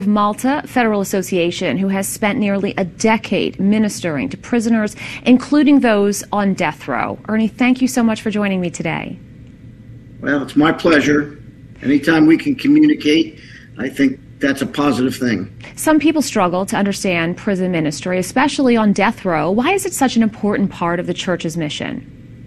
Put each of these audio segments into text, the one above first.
Malta Federal Association, who has spent nearly a decade ministering to prisoners, including those on death row. Ernie, thank you so much for joining me today. Well, it's my pleasure. Anytime we can communicate, I think that's a positive thing. Some people struggle to understand prison ministry, especially on death row. Why is it such an important part of the church's mission?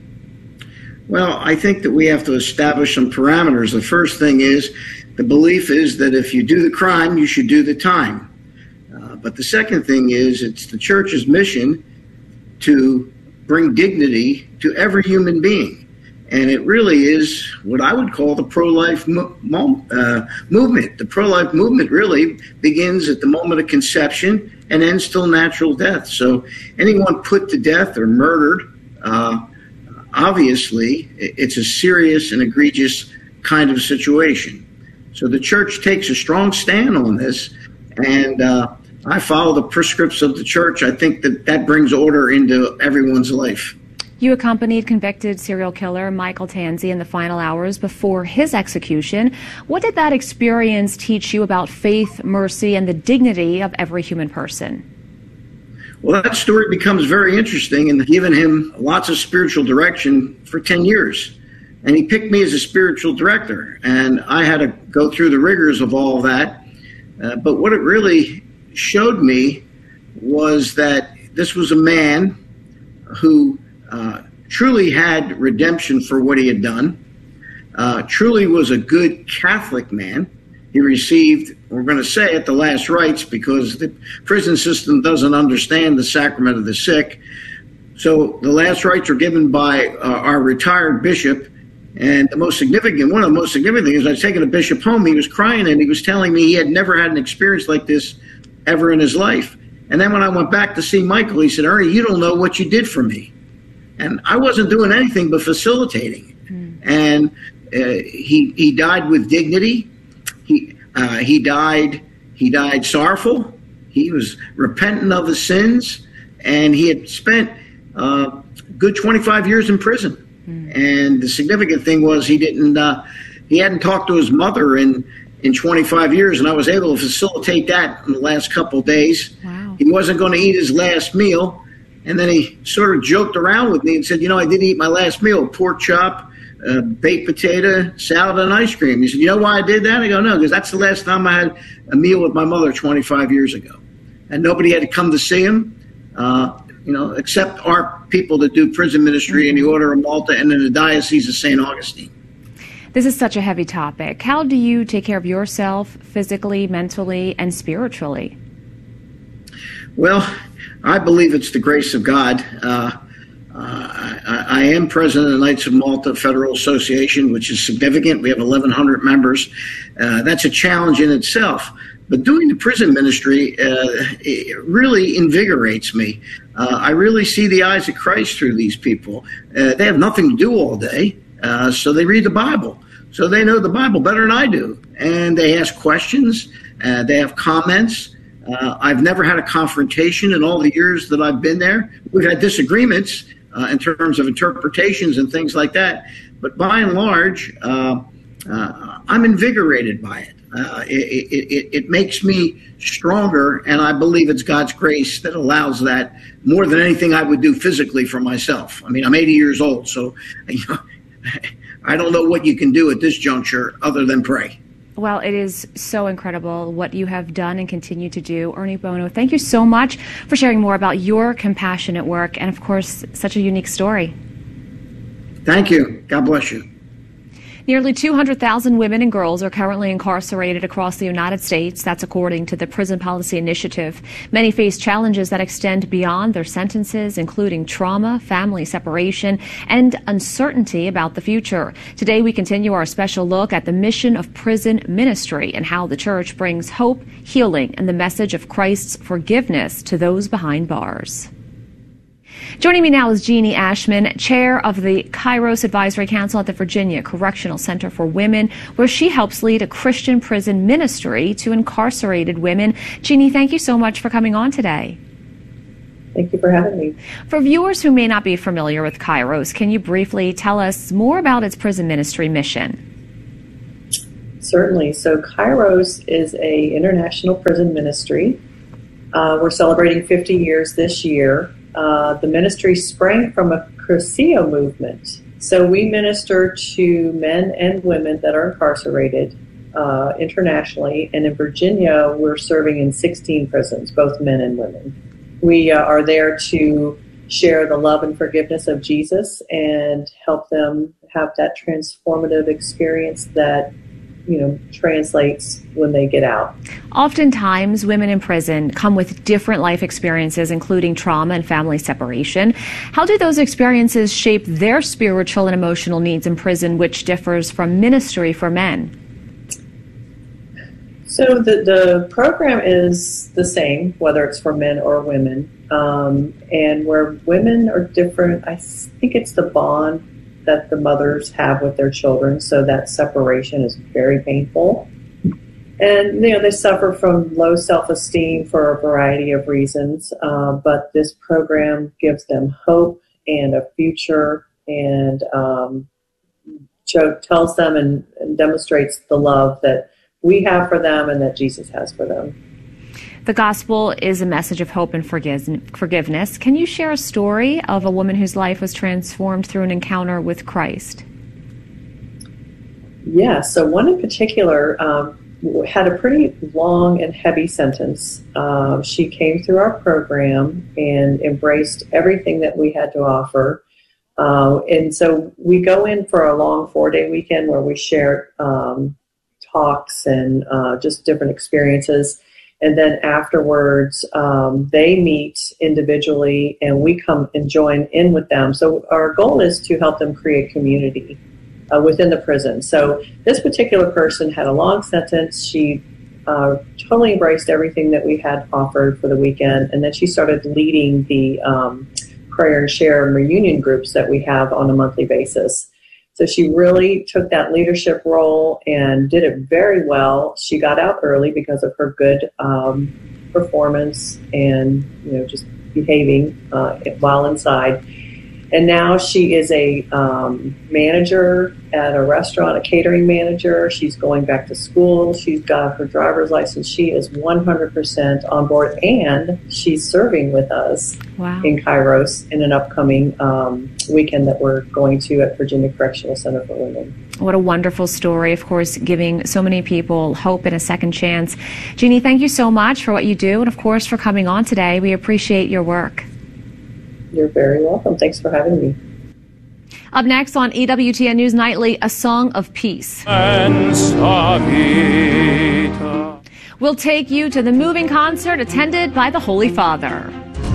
Well, I think that we have to establish some parameters. The first thing is, the belief is that if you do the crime, you should do the time. But the second thing is, it's the church's mission to bring dignity to every human being. And it really is what I would call the pro-life movement. The pro-life movement really begins at the moment of conception and ends till natural death. So anyone put to death or murdered, obviously, it's a serious and egregious kind of situation. So the church takes a strong stand on this, and I follow the prescripts of the church. I think that brings order into everyone's life. You accompanied convicted serial killer Michael Tanzi in the final hours before his execution. What did that experience teach you about faith, mercy, and the dignity of every human person? Well, that story becomes very interesting and given him lots of spiritual direction for 10 years. And he picked me as a spiritual director, and I had to go through the rigors of all of that. But what it really showed me was that this was a man who truly had redemption for what he had done, truly was a good Catholic man. He received, we're going to say it, the last rites, because the prison system doesn't understand the sacrament of the sick. So the last rites were given by our retired bishop. And one of the most significant things is I'd taken a bishop home. He was crying and he was telling me he had never had an experience like this ever in his life. And then when I went back to see Michael, he said, "Ernie, you don't know what you did for me." And I wasn't doing anything but facilitating. And he died with dignity. He died sorrowful. He was repentant of his sins, and he had spent good 25 years in prison. And the significant thing was he hadn't talked to his mother in 25 years, and I was able to facilitate that in the last couple of days. Wow. He wasn't going to eat his last meal, and then he sort of joked around with me and said, I didn't eat my last meal, pork chop, baked potato, salad, and ice cream. He said, "You know why I did that?" I go, "No, because that's the last time I had a meal with my mother 25 years ago." And nobody had to come to see him, except our people that do prison ministry in the Order of Malta and in the Diocese of St. Augustine. This is such a heavy topic. How do you take care of yourself physically, mentally, and spiritually? Well, I believe it's the grace of God. I am president of the Knights of Malta Federal Association, which is significant. We have 1,100 members. That's a challenge in itself. But doing the prison ministry it really invigorates me. I really see the eyes of Christ through these people. They have nothing to do all day, so they read the Bible. So they know the Bible better than I do. And they ask questions. They have comments. I've never had a confrontation in all the years that I've been there. We've had disagreements in terms of interpretations and things like that. But by and large, I'm invigorated by it. It makes me stronger, and I believe it's God's grace that allows that more than anything I would do physically for myself. I mean, I'm 80 years old, so I don't know what you can do at this juncture other than pray. Well, it is so incredible what you have done and continue to do. Ernie Bono, thank you so much for sharing more about your compassionate work and, of course, such a unique story. Thank you. God bless you. Nearly 200,000 women and girls are currently incarcerated across the United States. That's according to the Prison Policy Initiative. Many face challenges that extend beyond their sentences, including trauma, family separation, and uncertainty about the future. Today, we continue our special look at the mission of prison ministry and how the church brings hope, healing, and the message of Christ's forgiveness to those behind bars. Joining me now is Jeannie Ashman, chair of the Kairos Advisory Council at the Virginia Correctional Center for Women, where she helps lead a Christian prison ministry to incarcerated women. Jeannie, thank you so much for coming on today. Thank you for having me. For viewers who may not be familiar with Kairos, can you briefly tell us more about its prison ministry mission? Certainly. So Kairos is a international prison ministry. We're celebrating 50 years this year. The ministry sprang from a Cursillo movement. So we minister to men and women that are incarcerated internationally. And in Virginia, we're serving in 16 prisons, both men and women. We are there to share the love and forgiveness of Jesus and help them have that transformative experience that translates when they get out. Oftentimes, women in prison come with different life experiences, including trauma and family separation. How do those experiences shape their spiritual and emotional needs in prison, which differs from ministry for men? So the program is the same, whether it's for men or women. And where women are different, I think it's the bond that the mothers have with their children, so that separation is very painful. And, they suffer from low self-esteem for a variety of reasons, but this program gives them hope and a future and tells them and demonstrates the love that we have for them and that Jesus has for them. The gospel is a message of hope and forgiveness. Can you share a story of a woman whose life was transformed through an encounter with Christ? Yeah, so one in particular had a pretty long and heavy sentence. She came through our program and embraced everything that we had to offer. And so we go in for a long 4-day weekend where we share talks and just different experiences. And then afterwards, they meet individually, and we come and join in with them. So our goal is to help them create community within the prison. So this particular person had a long sentence. She totally embraced everything that we had offered for the weekend, and then she started leading the prayer and share and reunion groups that we have on a monthly basis. So she really took that leadership role and did it very well. She got out early because of her good performance and just behaving while inside. And now she is a manager at a restaurant, a catering manager. She's going back to school. She's got her driver's license. She is 100% on board, and she's serving with us in Kairos in an upcoming weekend that we're going to at Virginia Correctional Center for Women. What a wonderful story, of course, giving so many people hope and a second chance. Jeannie, thank you so much for what you do and, of course, for coming on today. We appreciate your work. You're very welcome. Thanks for having me. Up next on EWTN News Nightly, a song of peace. We'll take you to the moving concert attended by the Holy Father.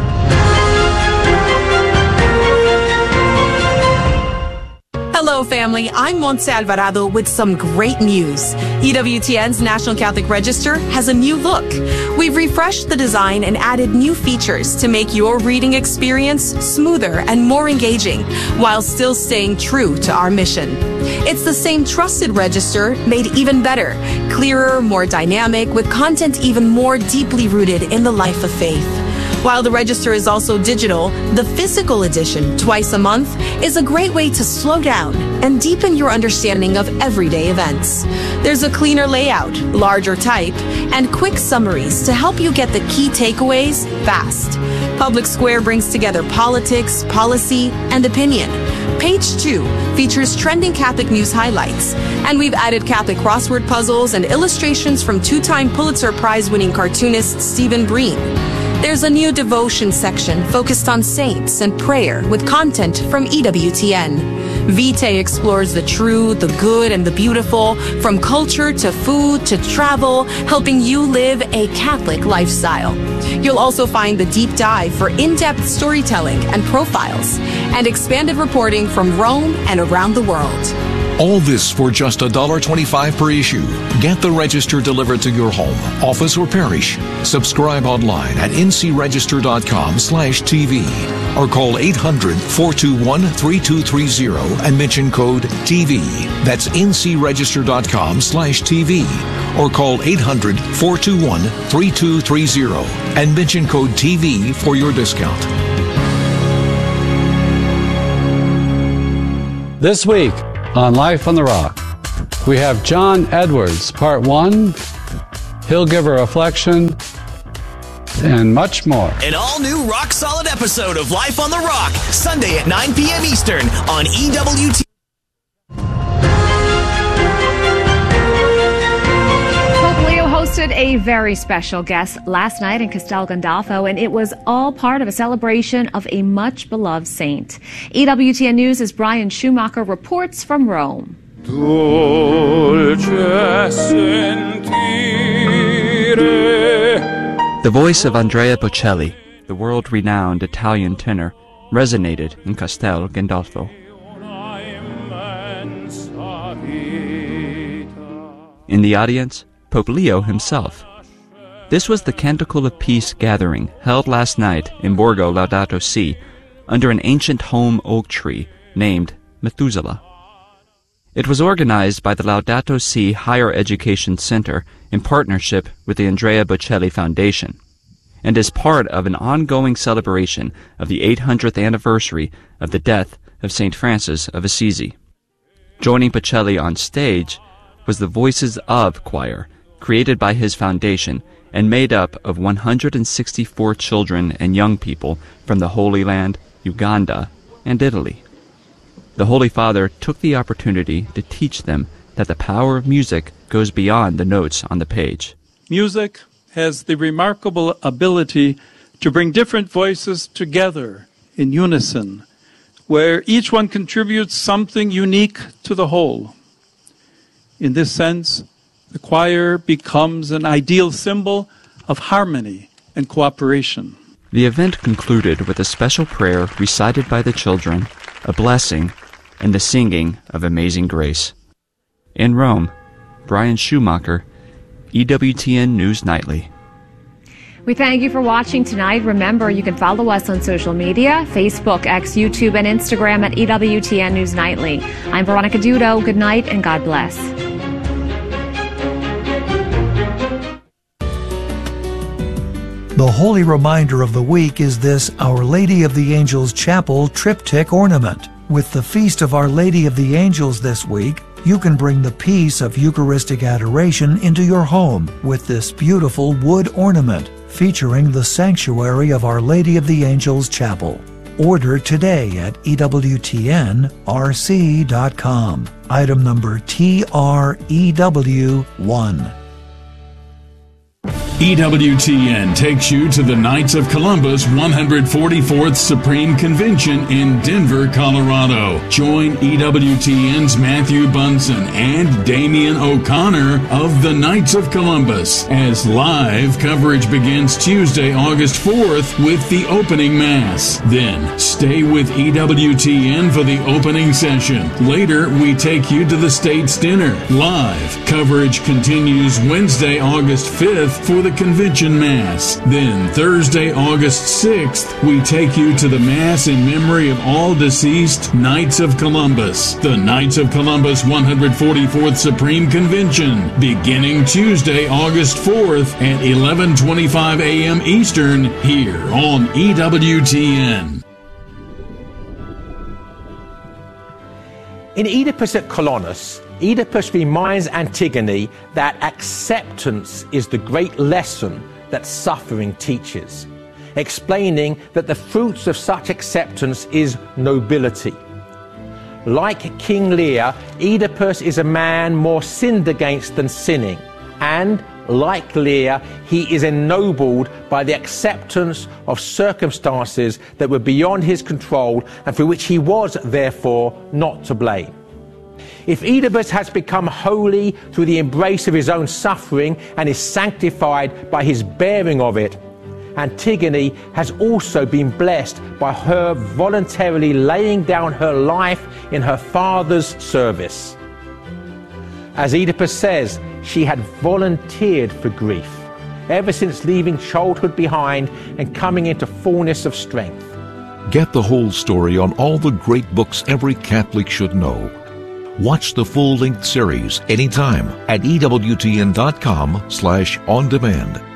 Hello, family. I'm Montse Alvarado with some great news. EWTN's National Catholic Register has a new look. We've refreshed the design and added new features to make your reading experience smoother and more engaging, while still staying true to our mission. It's the same trusted register, made even better, clearer, more dynamic, with content even more deeply rooted in the life of faith. While the register is also digital, the physical edition, twice a month, is a great way to slow down and deepen your understanding of everyday events. There's a cleaner layout, larger type, and quick summaries to help you get the key takeaways fast. Public Square brings together politics, policy, and opinion. Page 2 features trending Catholic news highlights, and we've added Catholic crossword puzzles and illustrations from 2-time Pulitzer Prize-winning cartoonist Stephen Breen. There's a new devotion section focused on saints and prayer with content from EWTN. Vitae explores the true, the good, and the beautiful, from culture to food to travel, helping you live a Catholic lifestyle. You'll also find the deep dive for in-depth storytelling and profiles, and expanded reporting from Rome and around the world. All this for just $1.25 per issue. Get the register delivered to your home, office, or parish. Subscribe online at ncregister.com/TV or call 800-421-3230 and mention code TV. That's ncregister.com/TV or call 800-421-3230 and mention code TV for your discount. This week on Life on the Rock, We have John Edwards, Part 1, He'll Give a Reflection, and much more. An all-new rock-solid episode of Life on the Rock, Sunday at 9 p.m. Eastern on EWT. Pope Leo hosted a very special guest last night in Castel Gandolfo, and it was all part of a celebration of a much-beloved saint. EWTN News' Brian Schumacher reports from Rome. The voice of Andrea Bocelli, the world-renowned Italian tenor, resonated in Castel Gandolfo. In the audience, Pope Leo himself. This was the Canticle of Peace gathering held last night in Borgo Laudato Si under an ancient home oak tree named Methuselah. It was organized by the Laudato Si Higher Education Center in partnership with the Andrea Bocelli Foundation, and is part of an ongoing celebration of the 800th anniversary of the death of St. Francis of Assisi. Joining Bocelli on stage was the Voices of choir, created by his foundation and made up of 164 children and young people from the Holy Land, Uganda, and Italy. The Holy Father took the opportunity to teach them that the power of music goes beyond the notes on the page. Music has the remarkable ability to bring different voices together in unison, where each one contributes something unique to the whole. In this sense, the choir becomes an ideal symbol of harmony and cooperation. The event concluded with a special prayer recited by the children, a blessing, and the singing of Amazing Grace. In Rome, Brian Schumacher, EWTN News Nightly. We thank you for watching tonight. Remember, you can follow us on social media, Facebook, X, YouTube, and Instagram at EWTN News Nightly. I'm Veronica Dudo. Good night and God bless. The holy reminder of the week is this Our Lady of the Angels Chapel triptych ornament. With the Feast of Our Lady of the Angels this week, you can bring the peace of Eucharistic adoration into your home with this beautiful wood ornament featuring the sanctuary of Our Lady of the Angels Chapel. Order today at EWTNRC.com. Item number TREW1. EWTN takes you to the Knights of Columbus 144th Supreme Convention in Denver, Colorado. Join EWTN's Matthew Bunson and Damian O'Connor of the Knights of Columbus as live coverage begins Tuesday, August 4th with the opening Mass. Then stay with EWTN for the opening session. Later, we take you to the States Dinner. Live coverage continues Wednesday, August 5th for the Convention Mass. Then Thursday, August 6th, we take you to the Mass in memory of all deceased Knights of Columbus. The Knights of Columbus 144th Supreme Convention, beginning Tuesday, August 4th at 11:25 a.m. Eastern, here on EWTN. In Oedipus at Colonus, Oedipus reminds Antigone that acceptance is the great lesson that suffering teaches, explaining that the fruits of such acceptance is nobility. Like King Lear, Oedipus is a man more sinned against than sinning, and, like Lear, he is ennobled by the acceptance of circumstances that were beyond his control and for which he was, therefore, not to blame. If Oedipus has become holy through the embrace of his own suffering and is sanctified by his bearing of it, Antigone has also been blessed by her voluntarily laying down her life in her father's service. As Oedipus says, she had volunteered for grief, ever since leaving childhood behind and coming into fullness of strength. Get the whole story on all the great books every Catholic should know. Watch the full-length series anytime at EWTN.com/on-demand.